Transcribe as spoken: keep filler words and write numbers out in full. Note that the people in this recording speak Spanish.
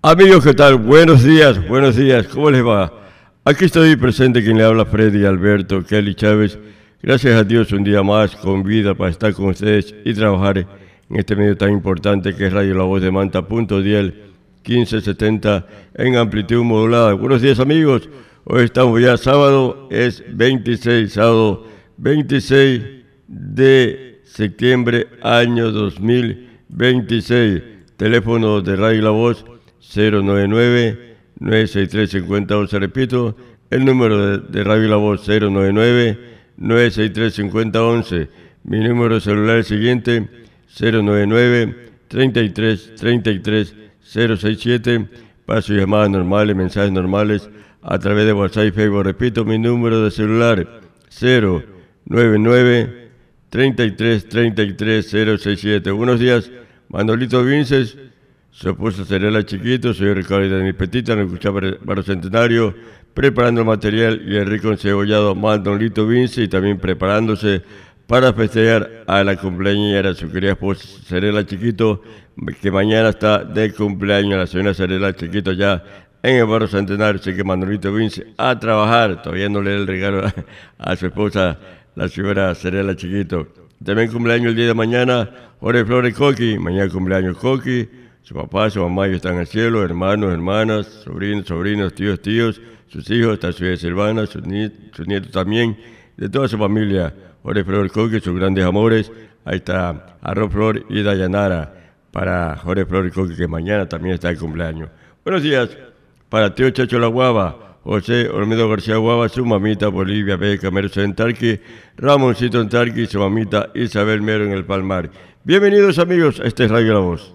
Amigos, ¿qué tal? Buenos días, buenos días, ¿cómo les va? Aquí estoy presente quien le habla, Freddy Alberto Kelly Chávez. Gracias a Dios un día más con vida para estar con ustedes y trabajar en este medio tan importante que es Radio La Voz de Manta, punto diez, quince setenta en amplitud modulada. Buenos días, amigos. Hoy estamos ya sábado, es veintiséis, sábado veintiséis de septiembre, año dos mil veintiséis. Teléfono de Radio La Voz cero nueve nueve, nueve seis tres, cinco cero uno uno. Repito, el número de, de Radio La Voz cero nueve nueve, nueve seis tres, cinco cero uno uno. Mi número celular es el siguiente, cero nueve nueve, treinta y tres, treinta y tres, cero seis siete. Para sus llamadas normales, mensajes normales a través de WhatsApp y Facebook. Repito, mi número de celular cero nueve nueve, treinta y tres, treinta y tres, cero seis siete. Buenos días, Manolito Vinces. Su esposa Serela Chiquito, soy Ricardo de mi Petita, en el escuchaba para el centenario, preparando el material y el rico encebollado Manolito Vince, y también preparándose para festejar a la cumpleañera, su querida esposa Serela Chiquito, que mañana está de cumpleaños, la señora Serela Chiquito ya en el barrio centenario. Así que Manolito Vince a trabajar, todavía no le da el regalo a, a su esposa, la señora Serela Chiquito. También cumpleaños el día de mañana, Jorge Flores Coqui, mañana cumpleaños Coqui. Su papá, su mamá ya están en el cielo, hermanos, hermanas, sobrinos, sobrinos, tíos, tíos, sus hijos, está su hija Silvana, sus, ni sus nietos también, de toda su familia. Jorge Flor Coqui, sus grandes amores. Ahí está Arroz Flor y Dayanara para Jorge Flor Coqui, que mañana también está el cumpleaños. Buenos días para tío Chacho La Guava, José Olmedo García Guava, su mamita Bolivia Beca Merce en Tarqui, Ramoncito en Tarqui, su mamita Isabel Mero en el Palmar. Bienvenidos, amigos, a este es Radio La Voz.